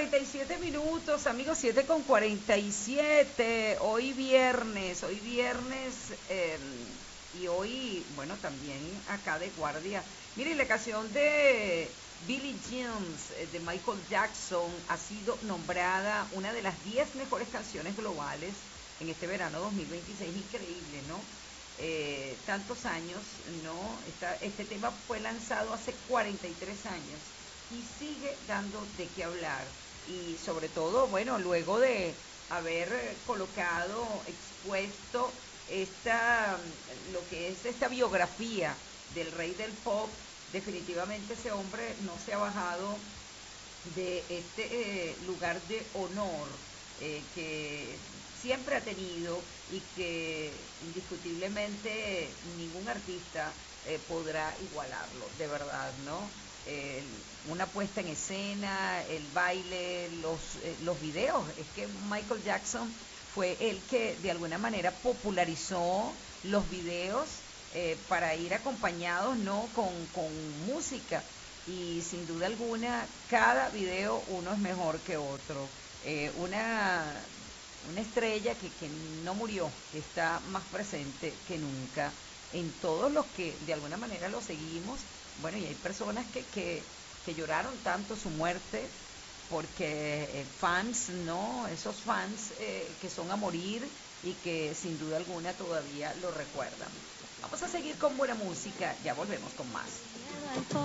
7:47, amigos, 7:47. Hoy viernes, y hoy, bueno, también acá de guardia. Mire, la canción de Billie Jean de Michael Jackson ha sido nombrada una de las 10 mejores canciones globales en este verano 2026. Increíble, ¿no? Tantos años, ¿no? Este tema fue lanzado hace 43 años y sigue dando de qué hablar. Y sobre todo, bueno, luego de haber colocado, expuesto lo que es esta biografía del rey del pop, definitivamente ese hombre no se ha bajado de este lugar de honor que siempre ha tenido y que indiscutiblemente ningún artista podrá igualarlo, de verdad, ¿no? Eh, una puesta en escena, el baile, los videos. Es que Michael Jackson fue el que de alguna manera popularizó los videos para ir acompañados, ¿no? con música, y sin duda alguna cada video uno es mejor que otro. Una estrella que no murió, que está más presente que nunca en todos los que de alguna manera lo seguimos. Bueno, y hay personas que lloraron tanto su muerte porque fans, ¿no? Esos fans que son a morir y que sin duda alguna todavía lo recuerdan. Vamos a seguir con buena música, ya volvemos con más.